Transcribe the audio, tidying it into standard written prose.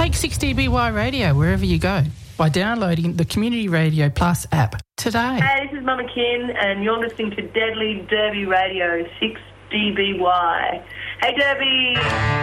Take 6DBY Radio wherever you go by downloading the Community Radio Plus app today. Hey, this is Mama Kin, and you're listening to Deadly Derby Radio 6DBY. Hey, Derby!